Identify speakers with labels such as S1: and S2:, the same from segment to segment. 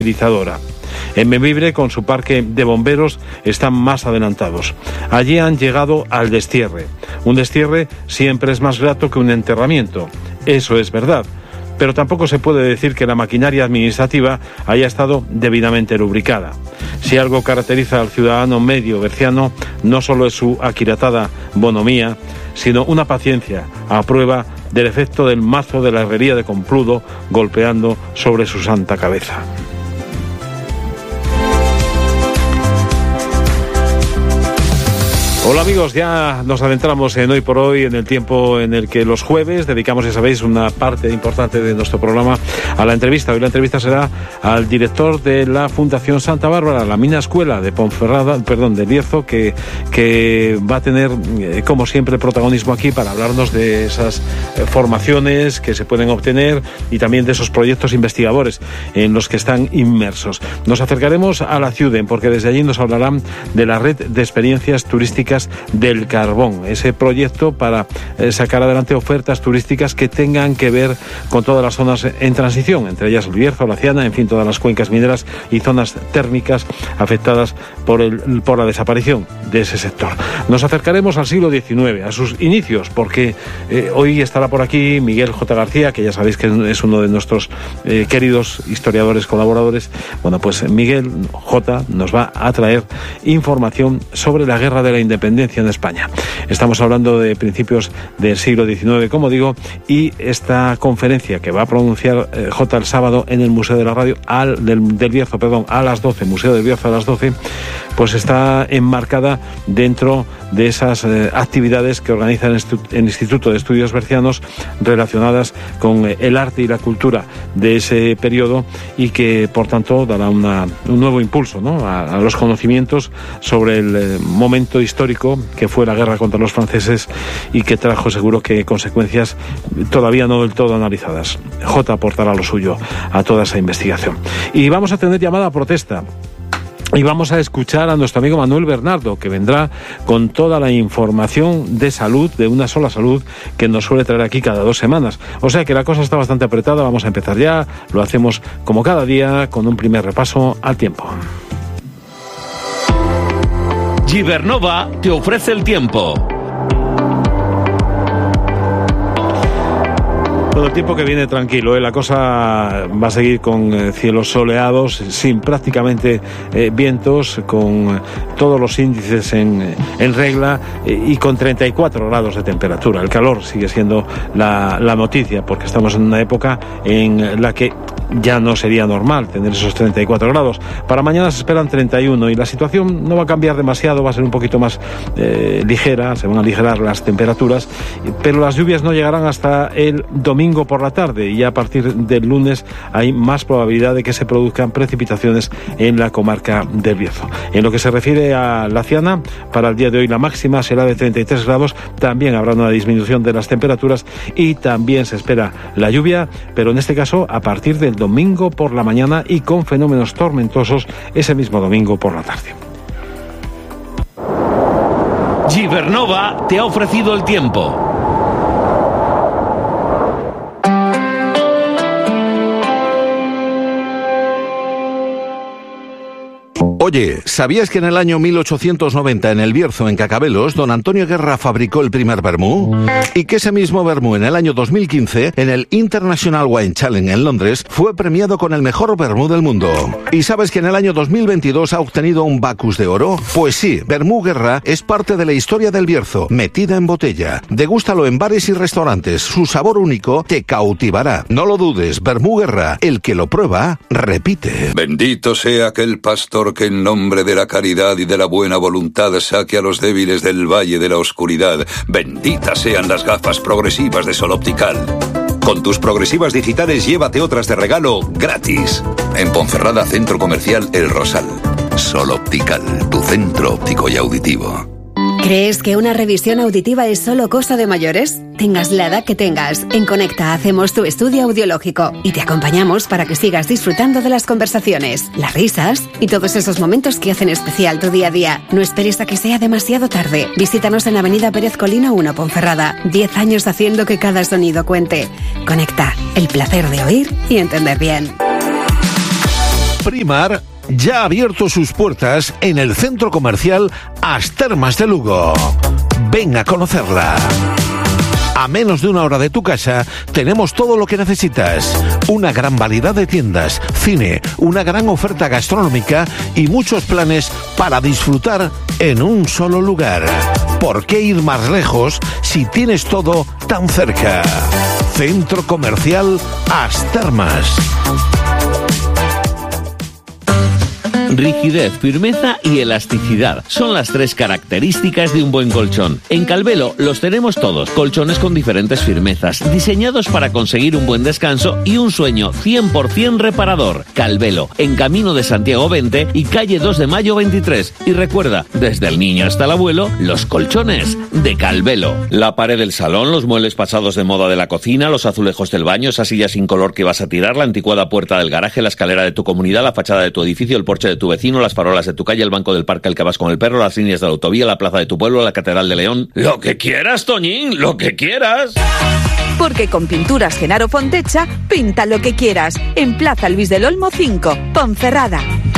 S1: sensibilizadora. En Bembibre, con su parque de bomberos, están más adelantados. Allí han llegado al destierre. Un destierre siempre es más grato que un enterramiento. Eso es verdad. Pero tampoco se puede decir que la maquinaria administrativa haya estado debidamente lubricada. Si algo caracteriza al ciudadano medio berciano, no solo es su aquilatada bonomía, sino una paciencia a prueba del efecto del mazo de la herrería de Compludo golpeando sobre su santa cabeza. Hola amigos, ya nos adentramos en Hoy por Hoy, en el tiempo en el que los jueves dedicamos, ya sabéis, una parte importante de nuestro programa a la entrevista. Hoy la entrevista será al director de la Fundación Santa Bárbara, la Mina Escuela de de Bierzo, que va a tener, como siempre, protagonismo aquí para hablarnos de esas formaciones que se pueden obtener y también de esos proyectos investigadores en los que están inmersos. Nos acercaremos a la Ciuden, porque desde allí nos hablarán de la red de experiencias turísticas del carbón, ese proyecto para sacar adelante ofertas turísticas que tengan que ver con todas las zonas en transición, entre ellas el Bierzo, la Ciana, en fin, todas las cuencas mineras y zonas térmicas afectadas por la desaparición de ese sector. Nos acercaremos al siglo XIX, a sus inicios, porque hoy estará por aquí Miguel J. García, que ya sabéis que es uno de nuestros queridos historiadores colaboradores. Bueno, pues Miguel J. nos va a traer información sobre la Guerra de la Independencia en España. Estamos hablando de principios del siglo XIX, como digo, y esta conferencia que va a pronunciar J. el sábado en el Museo de la Radio del Bierzo, a las 12, Museo del Bierzo a las 12, pues está enmarcada dentro de esas actividades que organiza el Instituto de Estudios Bercianos relacionadas con el arte y la cultura de ese periodo, y que por tanto dará un nuevo impulso, ¿no?, a los conocimientos sobre el momento histórico que fue la guerra contra los franceses y que trajo seguro que consecuencias todavía no del todo analizadas. J aportará lo suyo a toda esa investigación. Y vamos a tener llamada a protesta. Y vamos a escuchar a nuestro amigo Manuel Bernardo, que vendrá con toda la información de salud, de Una Sola Salud, que nos suele traer aquí cada 2 semanas. O sea que la cosa está bastante apretada, vamos a empezar ya, lo hacemos como cada día, con un primer repaso al tiempo.
S2: Gibernova te ofrece el tiempo.
S1: Todo el tiempo que viene tranquilo, la cosa va a seguir con cielos soleados, sin prácticamente vientos, con todos los índices en regla y con 34 grados de temperatura. El calor sigue siendo la noticia, porque estamos en una época en la que ya no sería normal tener esos 34 grados. Para mañana se esperan 31 y la situación no va a cambiar demasiado, va a ser un poquito más ligera, se van a aligerar las temperaturas, pero las lluvias no llegarán hasta el domingo por la tarde, y a partir del lunes hay más probabilidad de que se produzcan precipitaciones en la comarca del Bierzo. En lo que se refiere a la Ciana, para el día de hoy la máxima será de 33 grados, también habrá una disminución de las temperaturas y también se espera la lluvia, pero en este caso a partir del domingo por la mañana y con fenómenos tormentosos ese mismo domingo por la tarde.
S2: Gibernova te ha ofrecido el tiempo.
S3: Oye, ¿sabías que en el año 1890 en el Bierzo, en Cacabelos, don Antonio Guerra fabricó el primer vermú? Y que ese mismo vermú en el año 2015, en el International Wine Challenge en Londres, fue premiado con el mejor vermú del mundo. ¿Y sabes que en el año 2022 ha obtenido un Bacus de oro? Pues sí, Vermú Guerra es parte de la historia del Bierzo, metida en botella. Degústalo en bares y restaurantes, su sabor único te cautivará. No lo dudes, Vermú Guerra, el que lo prueba, repite.
S4: Bendito sea aquel pastor que en nombre de la caridad y de la buena voluntad saque a los débiles del valle de la oscuridad. Benditas sean las gafas progresivas de Sol Optical. Con tus progresivas digitales llévate otras de regalo gratis. En Ponferrada, Centro Comercial El Rosal. Sol Optical, tu centro óptico y auditivo.
S5: ¿Crees que una revisión auditiva es solo cosa de mayores? Tengas la edad que tengas, en Conecta hacemos tu estudio audiológico y te acompañamos para que sigas disfrutando de las conversaciones, las risas y todos esos momentos que hacen especial tu día a día. No esperes a que sea demasiado tarde. Visítanos en Avenida Pérez Colina 1, Ponferrada. 10 años haciendo que cada sonido cuente. Conecta, el placer de oír y entender bien.
S3: Primark ya ha abierto sus puertas en el centro comercial As Termas de Lugo. Ven a conocerla. A menos de una hora de tu casa tenemos todo lo que necesitas. Una gran variedad de tiendas, cine, una gran oferta gastronómica y muchos planes para disfrutar en un solo lugar. ¿Por qué ir más lejos si tienes todo tan cerca? Centro Comercial As Termas.
S2: Rigidez, firmeza y elasticidad son las tres características de un buen colchón. En Calvelo los tenemos todos, colchones con diferentes firmezas, diseñados para conseguir un buen descanso y un sueño 100% reparador. Calvelo, en Camino de Santiago 20 y calle 2 de Mayo 23. Y recuerda, desde el niño hasta el abuelo, los colchones de Calvelo. La pared del salón, los muebles pasados de moda de la cocina, los azulejos del baño, esa silla sin color que vas a tirar, la anticuada puerta del garaje, la escalera de tu comunidad, la fachada de tu edificio, el porche de tu vecino, las farolas de tu calle, el banco del parque al que vas con el perro, las líneas de la autovía, la plaza de tu pueblo, la catedral de León. Lo que quieras, Toñín, lo que quieras.
S6: Porque con Pinturas Genaro Fontecha, pinta lo que quieras. En Plaza Luis del Olmo 5, Ponferrada.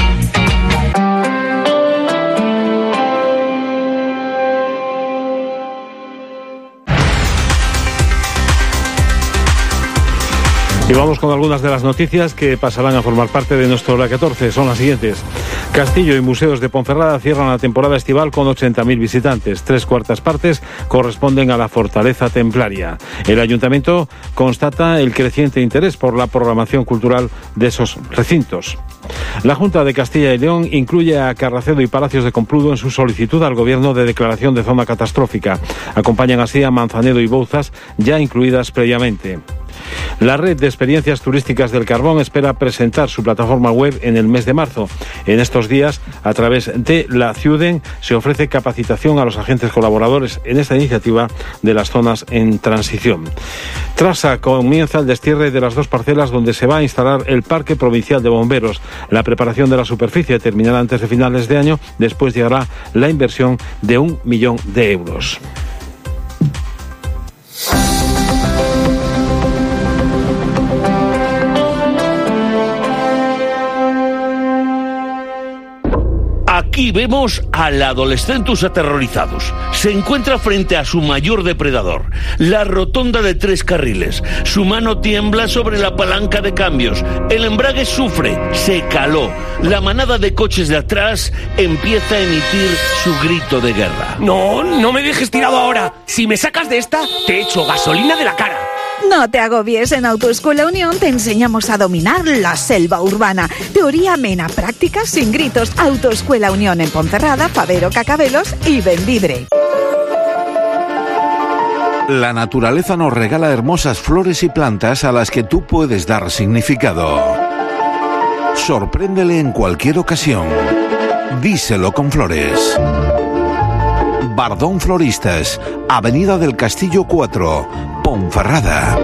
S1: Y vamos con algunas de las noticias que pasarán a formar parte de nuestro Hora 14. Son las siguientes. Castillo y museos de Ponferrada cierran la temporada estival con 80.000 visitantes. 3/4 partes corresponden a la fortaleza templaria. El ayuntamiento constata el creciente interés por la programación cultural de esos recintos. La Junta de Castilla y León incluye a Carracedo y Palacios de Compludo en su solicitud al Gobierno de declaración de zona catastrófica. Acompañan así a Manzanedo y Bouzas, ya incluidas previamente. La red de experiencias turísticas del Carbón espera presentar su plataforma web en el mes de marzo. En estos días, a través de la Ciuden, se ofrece capacitación a los agentes colaboradores en esta iniciativa de las zonas en transición. Trasa comienza el destierre de las 2 parcelas donde se va a instalar el Parque Provincial de Bomberos. La preparación de la superficie terminará antes de finales de año. Después llegará la inversión de 1 millón de euros.
S2: Aquí vemos al adolescentus aterrorizados. Se encuentra frente a su mayor depredador, la rotonda de 3 carriles. Su mano tiembla sobre la palanca de cambios. El embrague sufre, se caló. La manada de coches de atrás empieza a emitir su grito de guerra.
S7: No me dejes tirado ahora. Si me sacas de esta, te echo gasolina de la cara.
S6: No te agobies, en Autoescuela Unión te enseñamos a dominar la selva urbana. Teoría amena, práctica sin gritos. Autoescuela Unión en Ponferrada, Fabero, Cacabelos y Bembibre.
S3: La naturaleza nos regala hermosas flores y plantas a las que tú puedes dar significado. Sorpréndele en cualquier ocasión. Díselo con flores. Bardón Floristas, Avenida del Castillo 4, Ponferrada.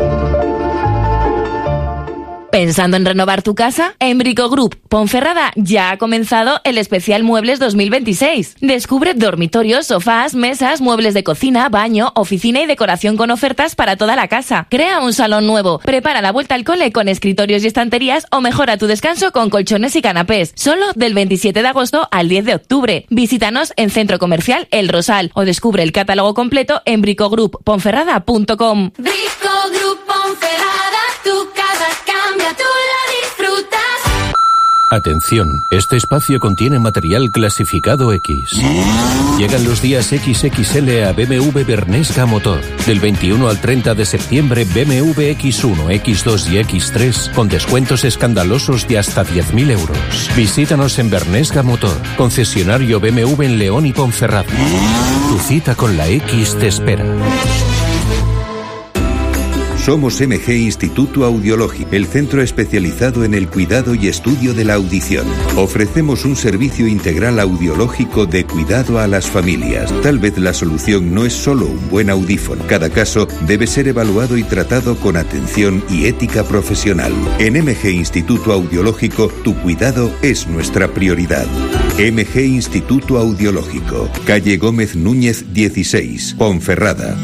S8: ¿Pensando en renovar tu casa? En Brico Group Ponferrada ya ha comenzado el especial Muebles 2026. Descubre dormitorios, sofás, mesas, muebles de cocina, baño, oficina y decoración con ofertas para toda la casa. Crea un salón nuevo, prepara la vuelta al cole con escritorios y estanterías o mejora tu descanso con colchones y canapés. Solo del 27 de agosto al 10 de octubre. Visítanos en Centro Comercial El Rosal o descubre el catálogo completo en bricogrupponferrada.com.
S9: Brico Group Ponferrada, tu casa cambia, tú la disfrutas.
S10: Atención, este espacio contiene material clasificado X. Llegan los días XXL a BMW Bernesga Motor. Del 21 al 30 de septiembre, BMW X1, X2 y X3 con descuentos escandalosos de hasta 10.000 euros. Visítanos en Bernesga Motor, concesionario BMW en León y Ponferrada. Tu cita con la X te espera.
S11: Somos MG Instituto Audiológico, el centro especializado en el cuidado y estudio de la audición. Ofrecemos un servicio integral audiológico de cuidado a las familias. Tal vez la solución no es solo un buen audífono. Cada caso debe ser evaluado y tratado con atención y ética profesional. En MG Instituto Audiológico, tu cuidado es nuestra prioridad. MG Instituto Audiológico, calle Gómez Núñez 16, Ponferrada.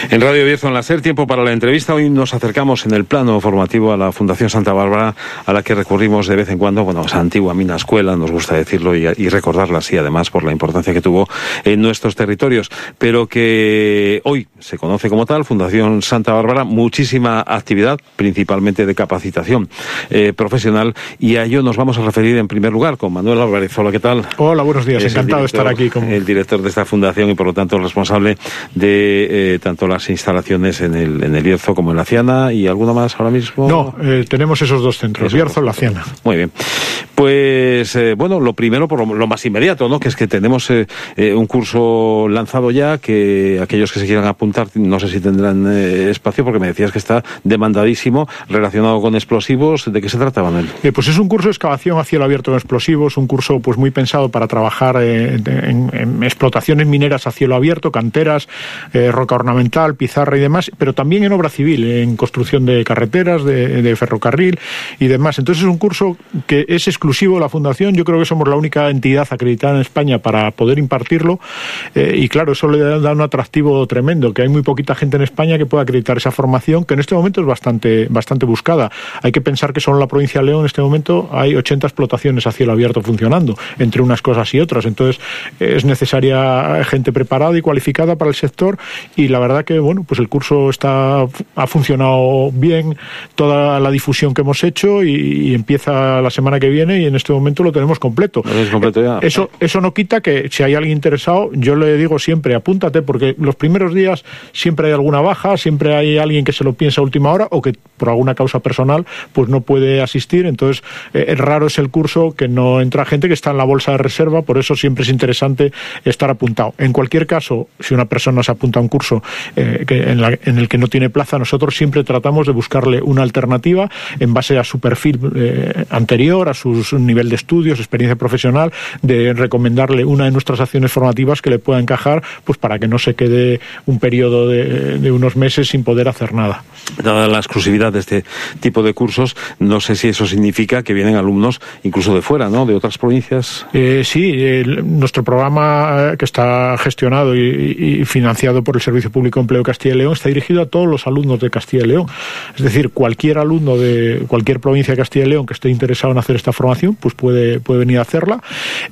S1: En Radio Bierzo, en la SER, tiempo para la entrevista. Hoy nos acercamos en el plano formativo a la Fundación Santa Bárbara, a la que recurrimos de vez en cuando, bueno, esa antigua mina escuela, nos gusta decirlo y recordarla así, además, por la importancia que tuvo en nuestros territorios, pero que hoy se conoce como tal, Fundación Santa Bárbara, muchísima actividad, principalmente de capacitación profesional, y a ello nos vamos a referir en primer lugar con Manuel Álvarez. Hola, ¿qué tal?
S12: Hola, buenos días, encantado de estar aquí.
S1: El director de esta fundación y, por lo tanto, responsable de tanto las instalaciones en el Bierzo como en la Ciana. ¿Y alguno más ahora mismo?
S12: No, tenemos esos dos centros, Bierzo y la Ciana.
S1: Muy bien. Pues, bueno, lo primero, por lo más inmediato, ¿no? Que es que tenemos un curso lanzado ya, que aquellos que se quieran apuntar, no sé si tendrán espacio, porque me decías que está demandadísimo, relacionado con explosivos. ¿De qué se trata, Manuel?
S12: Pues es un curso de excavación a cielo abierto en explosivos, un curso pues muy pensado para trabajar en explotaciones mineras a cielo abierto, canteras, roca ornamental, pizarra y demás, pero también en obra civil, en construcción de carreteras, de ferrocarril y demás. Entonces es un curso que es exclusivo de la Fundación. Yo creo que somos la única entidad acreditada en España para poder impartirlo, y claro, eso le da un atractivo tremendo, que hay muy poquita gente en España que pueda acreditar esa formación, que en este momento es bastante buscada. Hay que pensar que solo en la provincia de León en este momento hay 80 explotaciones a cielo abierto funcionando, entre unas cosas y otras. Entonces es necesaria gente preparada y cualificada para el sector, y la verdad que bueno, pues el curso ha funcionado bien, toda la difusión que hemos hecho, y empieza la semana que viene, y en este momento lo tenemos completo. Eso no quita que si hay alguien interesado, yo le digo siempre, apúntate, porque los primeros días siempre hay alguna baja, siempre hay alguien que se lo piensa a última hora o que por alguna causa personal pues no puede asistir. Entonces raro es el curso que no entra gente que está en la bolsa de reserva, por eso siempre es interesante estar apuntado. En cualquier caso, si una persona se apunta a un curso en el que no tiene plaza, nosotros siempre tratamos de buscarle una alternativa en base a su perfil anterior, a su nivel de estudios, experiencia profesional, de recomendarle una de nuestras acciones formativas que le pueda encajar, pues para que no se quede un periodo de unos meses sin poder hacer nada.
S1: Dada la exclusividad de este tipo de cursos, no sé si eso significa que vienen alumnos incluso de fuera, ¿no? De otras provincias.
S12: Sí, nuestro programa, que está gestionado y financiado por el Servicio Público de Empleo de Castilla y León, está dirigido a todos los alumnos de Castilla y León. Es decir, cualquier alumno de cualquier provincia de Castilla y León que esté interesado en hacer esta formación, pues puede venir a hacerla.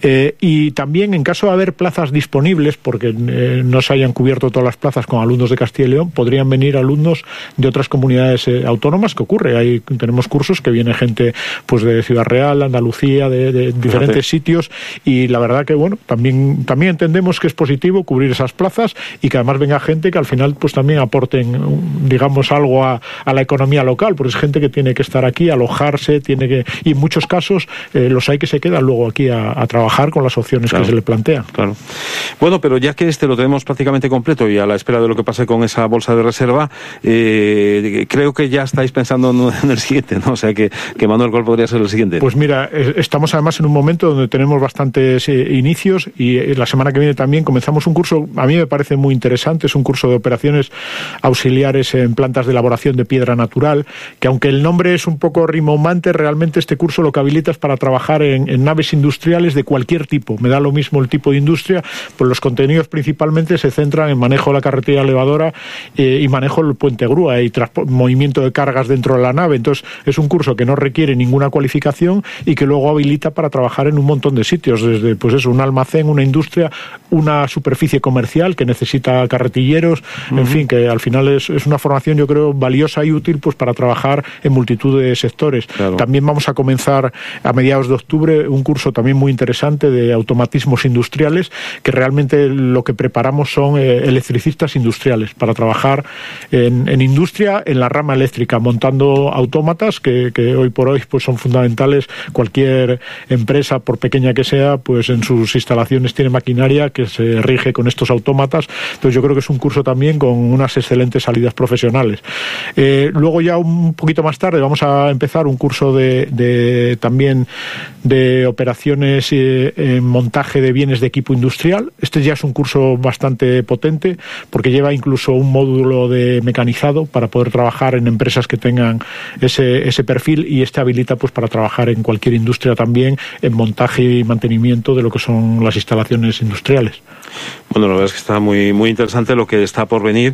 S12: Y también, en caso de haber plazas disponibles, porque no se hayan cubierto todas las plazas con alumnos de Castilla y León, podrían venir alumnos de otras comunidades autónomas, que ocurre. Tenemos cursos que viene gente pues de Ciudad Real, Andalucía, de diferentes sitios, y la verdad que bueno, también entendemos que es positivo cubrir esas plazas, y que además venga gente que al final pues también aporten, digamos, algo a la economía local, porque es gente que tiene que estar aquí, alojarse, y en muchos casos los hay que se quedan luego aquí a trabajar con las opciones que se le plantean.
S1: Claro. Bueno, pero ya que lo tenemos prácticamente completo y a la espera de lo que pase con esa bolsa de reserva, creo que ya estáis pensando en el siguiente, ¿no? O sea que Manuel, ¿cuál podría ser el siguiente?
S12: Pues mira, estamos además en un momento donde tenemos bastantes inicios, y la semana que viene también comenzamos un curso, a mí me parece muy interesante, es un curso de operaciones auxiliares en plantas de elaboración de piedra natural, que aunque el nombre es un poco rimbombante, realmente este curso lo que habilita es para trabajar en naves industriales de cualquier tipo. Me da lo mismo el tipo de industria, pues los contenidos principalmente se centran en manejo de la carretilla elevadora y manejo del puente grúa y movimiento de cargas dentro de la nave. Entonces es un curso que no requiere ninguna cualificación y que luego habilita para trabajar en un montón de sitios, desde pues eso, un almacén, una industria, una superficie comercial que necesita carretilleros, en fin, que al final es una formación, yo creo, valiosa y útil pues para trabajar en multitud de sectores. Claro. También vamos a comenzar a mediados de octubre un curso también muy interesante de automatismos industriales, que realmente lo que preparamos son electricistas industriales para trabajar en industria, en la rama eléctrica, montando autómatas que hoy por hoy pues son fundamentales. Cualquier empresa, por pequeña que sea, pues en sus instalaciones tiene maquinaria que se rige con estos autómatas. Entonces yo creo que es un curso también con unas excelentes salidas profesionales. Luego ya un poquito más tarde vamos a empezar un curso también de operaciones en montaje de bienes de equipo industrial. Este ya es un curso bastante potente porque lleva incluso un módulo de mecanizado para poder trabajar en empresas que tengan ese perfil, y este habilita pues para trabajar en cualquier industria también, en montaje y mantenimiento de lo que son las instalaciones industriales.
S1: Bueno, la verdad es que está muy, muy interesante lo que está por venir. venir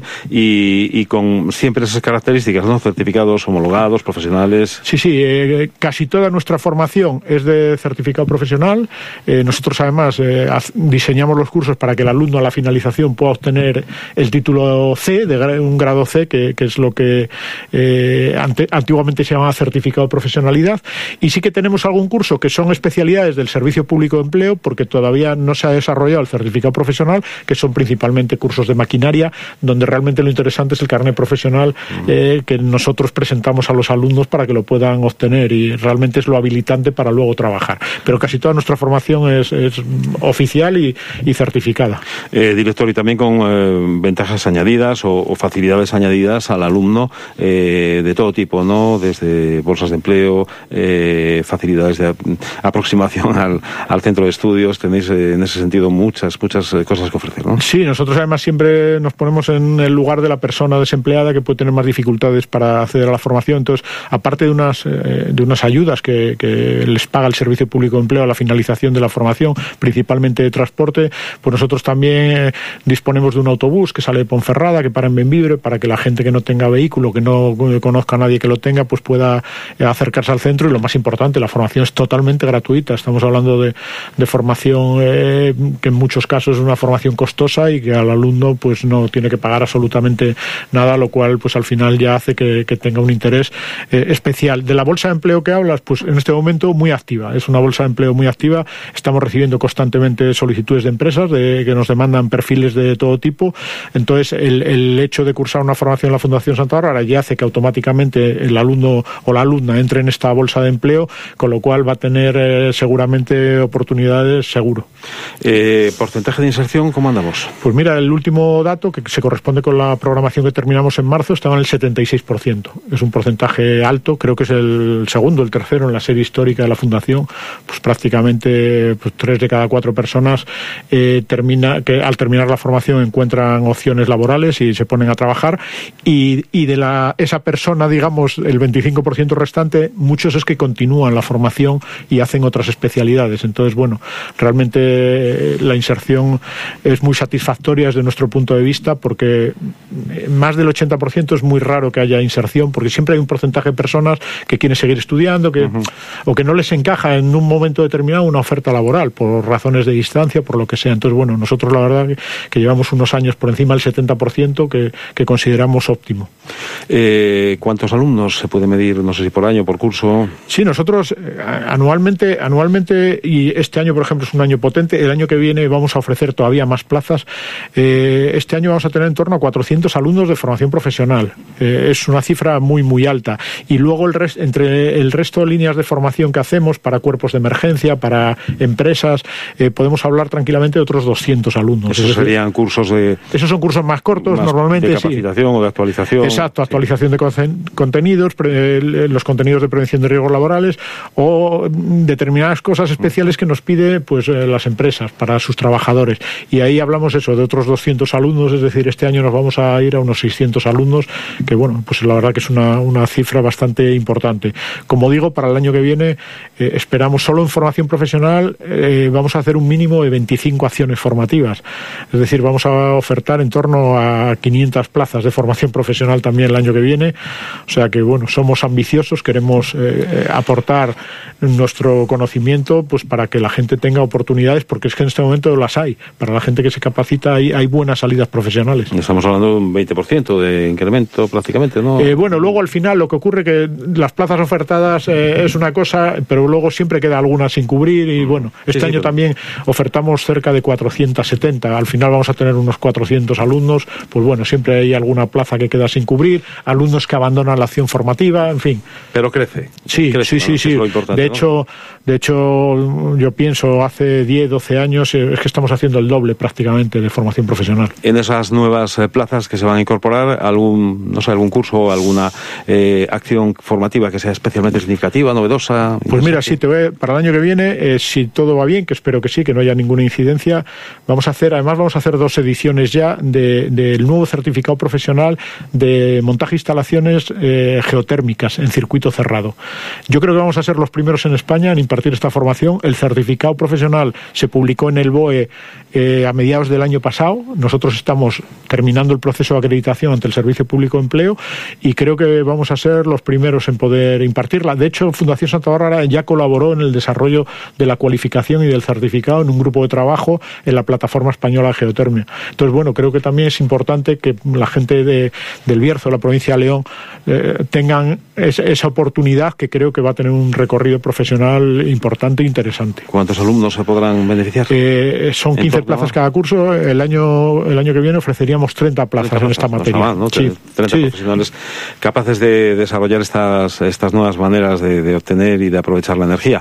S1: y con siempre esas características, ¿no? Certificados, homologados, profesionales.
S12: Sí, casi toda nuestra formación es de certificado profesional. Nosotros además diseñamos los cursos para que el alumno a la finalización pueda obtener el título C, de un grado C, que es lo que antiguamente se llamaba certificado de profesionalidad. Y sí que tenemos algún curso que son especialidades del Servicio Público de Empleo, porque todavía no se ha desarrollado el certificado profesional, que son principalmente cursos de maquinaria, donde realmente lo interesante es el carnet profesional que nosotros presentamos a los alumnos para que lo puedan obtener, y realmente es lo habilitante para luego trabajar. Pero casi toda nuestra formación es oficial y certificada.
S1: Director, y también con ventajas añadidas o facilidades añadidas al alumno de todo tipo, ¿no? Desde bolsas de empleo, facilidades de aproximación al centro de estudios. Tenéis en ese sentido muchas cosas que ofrecer, ¿no?
S12: Sí, nosotros además siempre nos ponemos en el lugar de la persona desempleada que puede tener más dificultades para acceder a la formación. Entonces, aparte de unas ayudas que les paga el Servicio Público de Empleo a la finalización de la formación, principalmente de transporte, pues nosotros también disponemos de un autobús que sale de Ponferrada, que para en Bembibre, para que la gente que no tenga vehículo, que no conozca a nadie que lo tenga, pues pueda acercarse al centro. Y lo más importante, la formación es totalmente gratuita. Estamos hablando de formación que en muchos casos es una formación costosa y que al alumno pues no tiene que pagar absolutamente nada, lo cual pues al final ya hace que tenga un interés especial. De la bolsa de empleo que hablas, pues en este momento muy activa. Es una bolsa de empleo muy activa. Estamos recibiendo constantemente solicitudes de empresas que nos demandan perfiles de todo tipo. Entonces el hecho de cursar una formación en la Fundación Santa Bárbara ya hace que automáticamente el alumno o la alumna entre en esta bolsa de empleo, con lo cual va a tener seguramente oportunidades, seguro.
S1: ¿Porcentaje de inserción cómo andamos?
S12: Pues mira, el último dato, que se corresponde con la programación que terminamos en marzo, estaba en el 76%. Es un porcentaje alto, creo que es el segundo, el tercero en la serie histórica de la Fundación. Pues prácticamente 3 de cada 4 personas que al terminar la formación encuentran opciones laborales y se ponen a trabajar. Y de esa persona, digamos, el 25% restante, muchos es que continúan la formación y hacen otras especialidades. Entonces, bueno, realmente la inserción es muy satisfactoria desde nuestro punto de vista, porque más del 80% es muy raro que haya inserción, porque siempre hay un porcentaje de personas que quieren seguir estudiando o que no les encaja en un momento determinado una oferta laboral por razones de distancia, por lo que sea. Entonces, bueno, nosotros la verdad que llevamos unos años por encima del 70% que consideramos óptimo.
S1: ¿Cuántos alumnos se puede medir? No sé si por año, por curso.
S12: Sí, nosotros anualmente, y este año, por ejemplo, es un año potente. El año que viene vamos a ofrecer todavía más plazas. Este año vamos a tener en torno a 400 alumnos de formación profesional. Es una cifra muy, muy alta. Y luego entre el resto de líneas de formación que hacemos para cuerpos de emergencia, para empresas, podemos hablar tranquilamente de otros 200 alumnos.
S1: ¿Esos serían cursos de...?
S12: Esos son cursos más cortos, normalmente.
S1: ¿De capacitación o de actualización?
S12: Exacto, actualización de contenidos, los contenidos de prevención de riesgos laborales o determinadas cosas especiales que nos pide pues las empresas para sus trabajadores. Y ahí hablamos de otros 200 alumnos, es decir, este año nos vamos a ir a unos 600 alumnos, que bueno, pues la verdad que es una cifra bastante importante. Como digo, para el año que viene esperamos solo en formación profesional vamos a hacer un mínimo de 25 acciones formativas. Es decir, vamos a ofertar en torno a 500 plazas de formación profesional también el año que viene. O sea que, bueno, somos ambiciosos, queremos aportar nuestro conocimiento pues para que la gente tenga oportunidades, porque es que en este momento las hay. Para la gente que se capacita hay buenas salidas profesionales.
S1: Estamos hablando de un 20% de incremento prácticamente, ¿no?
S12: Bueno, luego al final lo que ocurre que las plazas ofertadas es una cosa, pero luego siempre queda alguna sin cubrir y bueno, este año también ofertamos cerca de 470. Al final vamos a tener unos 400 alumnos. Pues bueno, siempre hay alguna plaza que queda sin cubrir, alumnos que abandonan la acción formativa, en fin.
S1: Pero crece.
S12: Sí.
S1: Es lo importante,
S12: de hecho, yo pienso hace 10, 12 años es que estamos haciendo el doble prácticamente de formación profesional.
S1: En esas nuevas plazas que se van incorporar algún curso o alguna acción formativa que sea especialmente significativa, novedosa.
S12: Pues mira, sí, para el año que viene, si todo va bien, que espero que sí, que no haya ninguna incidencia, vamos a hacer 2 ediciones ya del nuevo certificado profesional de montaje de instalaciones geotérmicas en circuito cerrado. Yo creo que vamos a ser los primeros en España en impartir esta formación. El certificado profesional se publicó en el BOE a mediados del año pasado. Nosotros estamos terminando el proceso de acreditación ante el Servicio Público de Empleo y creo que vamos a ser los primeros en poder impartirla. De hecho, Fundación Santa Bárbara ya colaboró en el desarrollo de la cualificación y del certificado en un grupo de trabajo en la plataforma española de geotermia. Entonces, bueno, creo que también es importante que la gente del Bierzo, la provincia de León, tengan esa oportunidad, que creo que va a tener un recorrido profesional importante e interesante.
S1: ¿Cuántos alumnos se podrán beneficiar?
S12: Son 15 plazas cada curso. El año que viene ofreceríamos 30 plazas en esta materia.
S1: ¿No? 30 profesionales capaces de desarrollar estas nuevas maneras de obtener y de aprovechar la energía.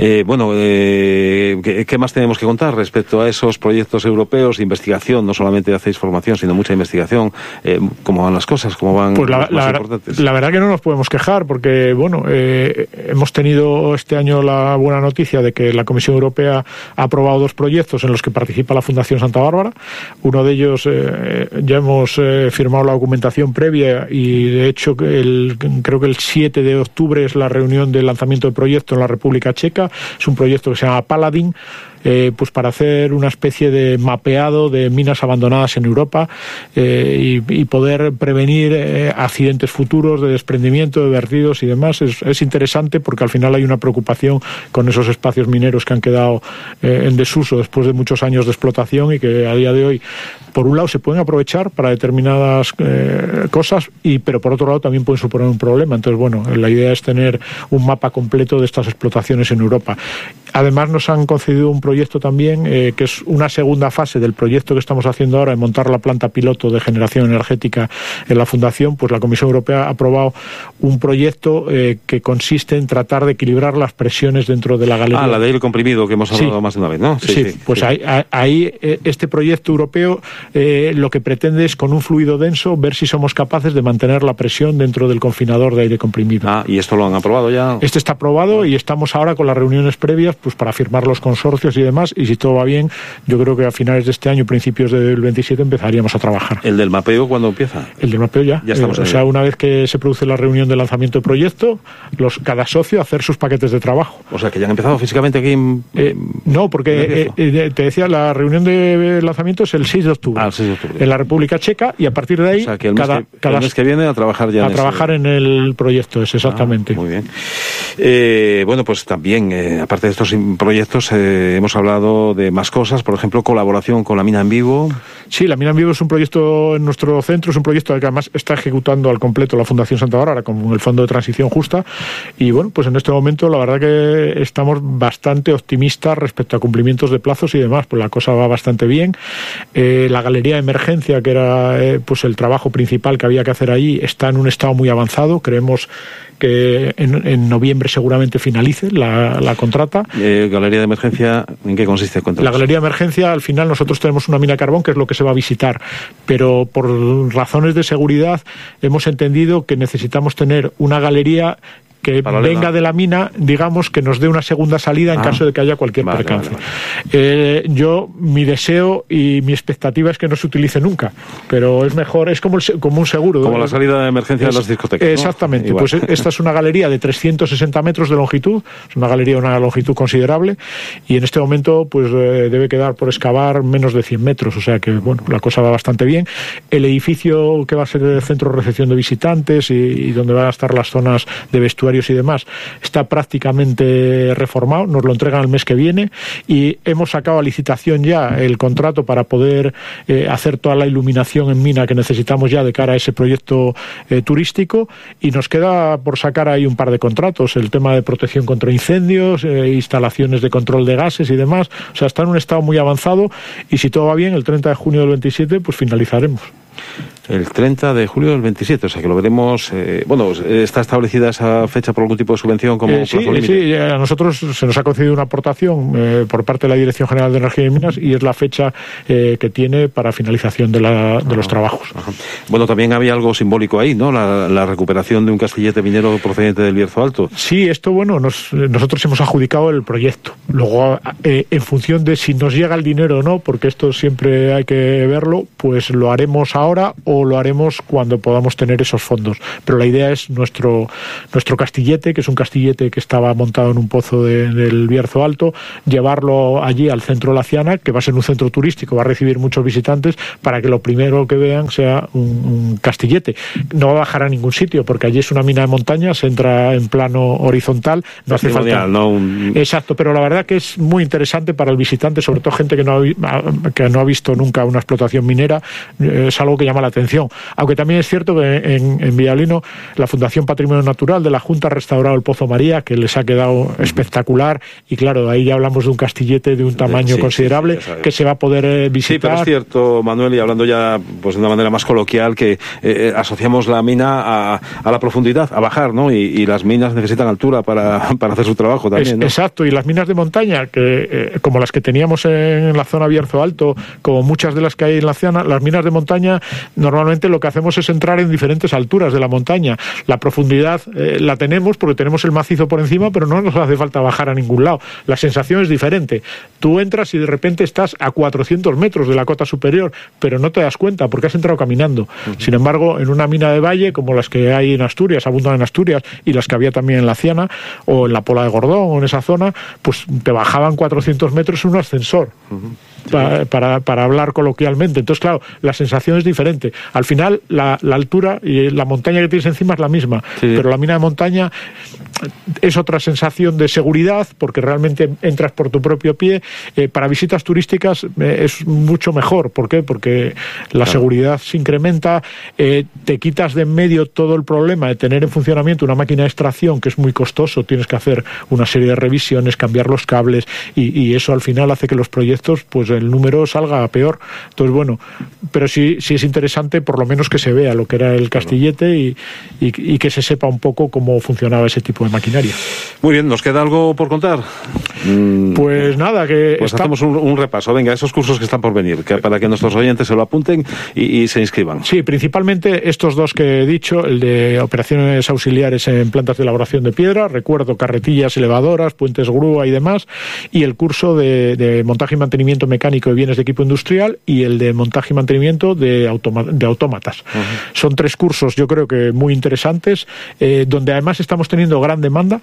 S1: ¿Qué más tenemos que contar respecto a esos proyectos europeos de investigación? No solamente hacéis formación, sino mucha investigación. ¿Cómo van las cosas? ¿Cómo van las importantes?
S12: La verdad que no nos podemos quejar, porque hemos tenido este año la buena noticia de que la Comisión Europea ha aprobado 2 proyectos en los que participa la Fundación Santa Bárbara. Uno de ellos ya hemos firmado la documentación previa y, de hecho, creo que el 7 de octubre es la reunión de lanzamiento del proyecto en la República Checa. Es un proyecto que se llama Paladin, pues para hacer una especie de mapeado de minas abandonadas en Europa y poder prevenir accidentes futuros de desprendimiento, de vertidos y demás. Es interesante porque al final hay una preocupación con esos espacios mineros que han quedado en desuso después de muchos años de explotación y que a día de hoy, por un lado, se pueden aprovechar para determinadas cosas, pero por otro lado también pueden suponer un problema. Entonces, bueno, la idea es tener un mapa completo de estas explotaciones en Europa. Además, nos han concedido un proyecto también, que es una segunda fase del proyecto que estamos haciendo ahora de montar la planta piloto de generación energética en la Fundación. Pues la Comisión Europea ha aprobado un proyecto que consiste en tratar de equilibrar las presiones dentro de la galería.
S1: La de aire comprimido que hemos hablado más de una vez, ¿no?
S12: Sí. Ahí este proyecto europeo lo que pretende es, con un fluido denso, ver si somos capaces de mantener la presión dentro del confinador de aire comprimido.
S1: ¿Y esto lo han aprobado ya?
S12: Este está aprobado y estamos ahora con las reuniones previas pues para firmar los consorcios y demás, y si todo va bien, yo creo que a finales de este año, principios del 27, empezaríamos a trabajar.
S1: ¿El del mapeo cuándo empieza?
S12: El del mapeo ya estamos una vez que se produce la reunión de lanzamiento de proyecto, cada socio hacer sus paquetes de trabajo.
S1: O sea, que ya han empezado físicamente aquí
S12: no, porque te decía, la reunión de lanzamiento es el 6 de octubre.
S1: El 6 de octubre.
S12: En la República Checa, y a partir de ahí...
S1: O sea, que el mes que viene a trabajar ya
S12: en el proyecto, exactamente.
S1: Muy bien. Pues también, aparte de estos proyectos, hemos hablado de más cosas, por ejemplo, colaboración con la Mina en Vivo.
S12: Sí, la Mina en Vivo es un proyecto en nuestro centro, es un proyecto que además está ejecutando al completo la Fundación Santa Bárbara con el Fondo de Transición Justa, y pues en este momento la verdad que estamos bastante optimistas respecto a cumplimientos de plazos y demás, pues la cosa va bastante bien. La galería de emergencia, que era pues el trabajo principal que había que hacer ahí, está en un estado muy avanzado. Creemos que en noviembre seguramente finalice la contrata.
S1: ¿Galería de emergencia en qué consiste? Cuéntanos.
S12: La galería de emergencia, al final nosotros tenemos una mina de carbón, que es lo que se va a visitar, pero por razones de seguridad hemos entendido que necesitamos tener una galería que venga de la mina, digamos, que nos dé una segunda salida en caso de que haya cualquier percance. Mi deseo y mi expectativa es que no se utilice nunca, pero es mejor, es como un seguro.
S1: Como la salida de emergencia de las discotecas, ¿no?
S12: Exactamente. Pues esta es una galería de 360 metros de longitud, es una galería de una longitud considerable, y en este momento pues debe quedar por excavar menos de 100 metros, o sea que la cosa va bastante bien. El edificio que va a ser el centro de recepción de visitantes y donde van a estar las zonas de vestuario y demás, está prácticamente reformado, nos lo entregan el mes que viene, y hemos sacado a licitación ya el contrato para poder hacer toda la iluminación en mina que necesitamos ya de cara a ese proyecto turístico, y nos queda por sacar ahí un par de contratos, el tema de protección contra incendios, instalaciones de control de gases y demás. O sea, está en un estado muy avanzado, y si todo va bien, el 30 de junio del 27 pues finalizaremos.
S1: El 30 de julio del 27, o sea que lo veremos. ¿Está establecida esa fecha por algún tipo de subvención como plazo límite?
S12: Sí, a nosotros se nos ha concedido una aportación por parte de la Dirección General de Energía y Minas y es la fecha que tiene para finalización de los trabajos.
S1: Ajá. Bueno, también había algo simbólico ahí, ¿no? La recuperación de un castillete minero procedente del Bierzo Alto.
S12: Sí, esto, nosotros hemos adjudicado el proyecto. Luego, en función de si nos llega el dinero o no, porque esto siempre hay que verlo, pues lo haremos ahora o lo haremos cuando podamos tener esos fondos. Pero la idea es nuestro castillete, que es un castillete que estaba montado en un pozo del Bierzo Alto, llevarlo allí al centro de la Ciana, que va a ser un centro turístico, va a recibir muchos visitantes, para que lo primero que vean sea un castillete. No va a bajar a ningún sitio, porque allí es una mina de montaña, se entra en plano horizontal, no hace falta... Exacto, pero la verdad que es muy interesante para el visitante, sobre todo gente que no ha visto nunca una explotación minera, es algo que llama la atención. Aunque también es cierto que en Villalino la Fundación Patrimonio Natural de la Junta ha restaurado el Pozo María, que les ha quedado espectacular, y claro, ahí ya hablamos de un castillete de un tamaño considerable que se va a poder visitar.
S1: Sí, pero es cierto, Manuel, y hablando ya pues de una manera más coloquial, que asociamos la mina a la profundidad, a bajar, ¿no? Y las minas necesitan altura para hacer su trabajo también, ¿no?
S12: Exacto, y las minas de montaña, que como las que teníamos en la zona Bierzo Alto, como muchas de las que hay en la Ciana, las minas de montaña normalmente lo que hacemos es entrar en diferentes alturas de la montaña. La profundidad la tenemos porque tenemos el macizo por encima, pero no nos hace falta bajar a ningún lado. La sensación es diferente. Tú entras y de repente estás a 400 metros de la cota superior, pero no te das cuenta porque has entrado caminando. Sin embargo, en una mina de valle, como las que hay en Asturias, abundan en Asturias, y las que había también en la Ciana, o en la Pola de Gordón, o en esa zona, pues te bajaban 400 metros en un ascensor. Para hablar coloquialmente. Entonces, claro, la sensación es diferente. Al final, la altura y la montaña que tienes encima es la misma, pero la mina de montaña es otra sensación de seguridad, porque realmente entras por tu propio pie. Para visitas turísticas es mucho mejor. ¿Por qué? Porque la seguridad se incrementa, te quitas de en medio todo el problema de tener en funcionamiento una máquina de extracción, que es muy costoso, tienes que hacer una serie de revisiones, cambiar los cables, y eso al final hace que los proyectos, pues el número salga peor. Entonces, pero sí es interesante por lo menos que se vea lo que era el castillete y que se sepa un poco cómo funcionaba ese tipo de maquinaria.
S1: Muy bien, ¿nos queda algo por contar?
S12: Pues nada,
S1: hacemos un repaso. Venga, esos cursos que están por venir, para que nuestros oyentes se lo apunten y se inscriban.
S12: Sí, principalmente estos dos que he dicho, el de operaciones auxiliares en plantas de elaboración de piedra, recuerdo carretillas, elevadoras, puentes grúa y demás, y el curso de montaje y mantenimiento mecánico de bienes de equipo industrial y el de montaje y mantenimiento de autómatas. Son 3 cursos, yo creo que muy interesantes, donde además estamos teniendo gran demanda,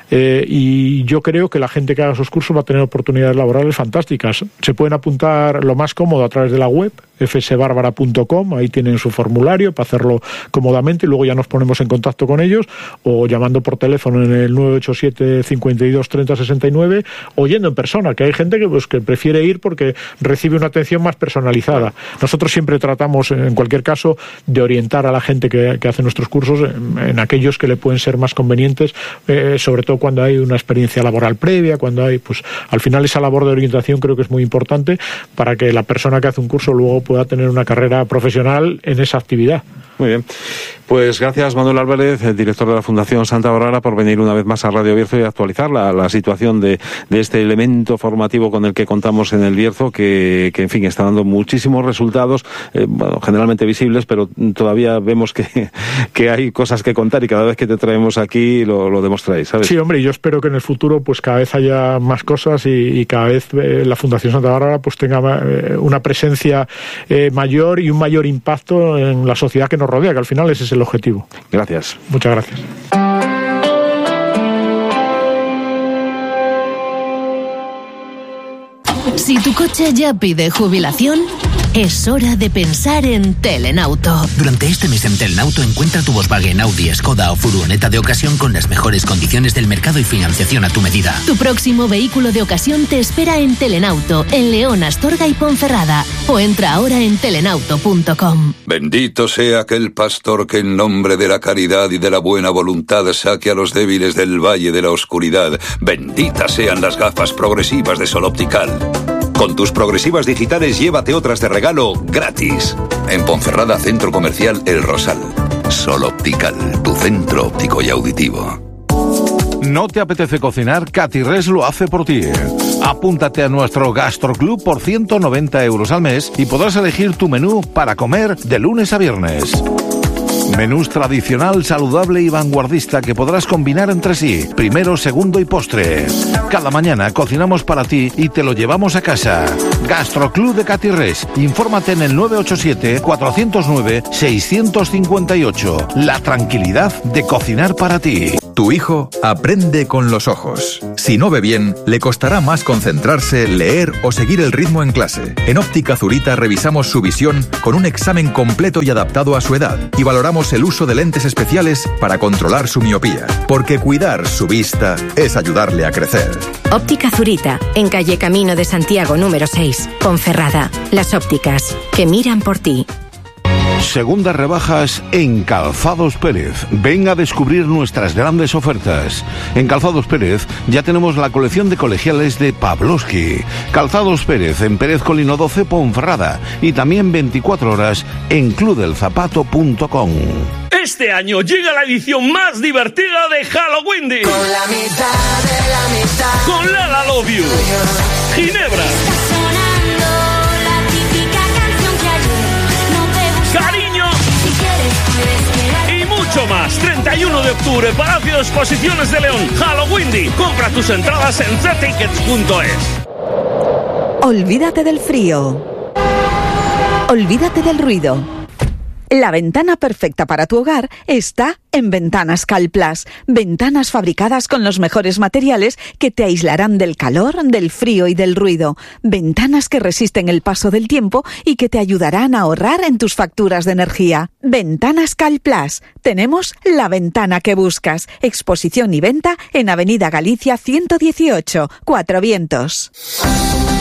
S12: y yo creo que la gente que haga esos cursos va a tener oportunidades laborales fantásticas. Se pueden apuntar lo más cómodo a través de la web, fsbarbara.com, ahí tienen su formulario para hacerlo cómodamente, y luego ya nos ponemos en contacto con ellos, o llamando por teléfono en el 987 52 30 69, o yendo en persona, que hay gente que prefiere ir porque recibe una atención más personalizada. Nosotros siempre tratamos, en cualquier caso, de orientar a la gente que hace nuestros cursos en aquellos que le pueden ser más convenientes, sobre todo cuando hay una experiencia laboral previa, cuando hay, pues al final esa labor de orientación creo que es muy importante para que la persona que hace un curso luego pueda tener una carrera profesional en esa actividad.
S1: Muy bien. Pues gracias, Manuel Álvarez, el director de la Fundación Santa Bárbara, por venir una vez más a Radio Bierzo y actualizar la situación de este elemento formativo con el que contamos en el Bierzo, que en fin, está dando muchísimos resultados, generalmente visibles, pero todavía vemos que hay cosas que contar, y cada vez que te traemos aquí lo demostráis, ¿sabes?
S12: Sí, hombre, y yo espero que en el futuro pues cada vez haya más cosas y cada vez la Fundación Santa Bárbara pues tenga una presencia mayor y un mayor impacto en la sociedad que nos rodea, que al final ese es el objetivo.
S1: Gracias.
S12: Muchas gracias.
S13: Si tu coche ya pide jubilación, es hora de pensar en Telenauto.
S14: Durante este mes en Telenauto encuentra tu Volkswagen, Audi, Skoda o furgoneta de ocasión con las mejores condiciones del mercado y financiación a tu medida.
S13: Tu próximo vehículo de ocasión te espera en Telenauto, en León, Astorga y Ponferrada. O entra ahora en telenauto.com.
S4: Bendito sea aquel pastor que en nombre de la caridad y de la buena voluntad saque a los débiles del valle de la oscuridad. Benditas sean las gafas progresivas de Sol Optical. Con tus progresivas digitales llévate otras de regalo gratis. En Ponferrada, Centro Comercial El Rosal. Sol Optical, tu centro óptico y auditivo.
S3: ¿No te apetece cocinar? Catirres lo hace por ti. Apúntate a nuestro Gastroclub por 190 euros al mes y podrás elegir tu menú para comer de lunes a viernes. Menús tradicional, saludable y vanguardista que podrás combinar entre sí, primero, segundo y postre. Cada mañana cocinamos para ti y te lo llevamos a casa. Gastroclub de Catirres. Infórmate en el 987-409-658. La tranquilidad de cocinar para ti.
S15: Tu hijo aprende con los ojos. Si no ve bien, le costará más concentrarse, leer o seguir el ritmo en clase. En Óptica Zurita revisamos su visión con un examen completo y adaptado a su edad y valoramos el uso de lentes especiales para controlar su miopía. Porque cuidar su vista es ayudarle a crecer.
S16: Óptica Zurita, en calle Camino de Santiago número 6, Ponferrada. Las ópticas que miran por ti.
S3: Segundas rebajas en Calzados Pérez. Ven a descubrir nuestras grandes ofertas. En Calzados Pérez ya tenemos la colección de colegiales de Pavlovsky. Calzados Pérez en Pérez Colino 12, Ponferrada. Y también 24 horas en clubdelzapato.com.
S17: Este año llega la edición más divertida de Halloween.
S9: Con la mitad de la mitad.
S17: Con Lala Love You. Ginebra. Cariño y mucho más. 31 de octubre, Palacio de Exposiciones de León, Halloween. Compra tus entradas en ztickets.es.
S6: Olvídate del frío. Olvídate del ruido. La ventana perfecta para tu hogar está en Ventanas Calplas. Ventanas fabricadas con los mejores materiales que te aislarán del calor, del frío y del ruido. Ventanas que resisten el paso del tiempo y que te ayudarán a ahorrar en tus facturas de energía. Ventanas Calplas. Tenemos la ventana que buscas. Exposición y venta en Avenida Galicia 118, Cuatro Vientos.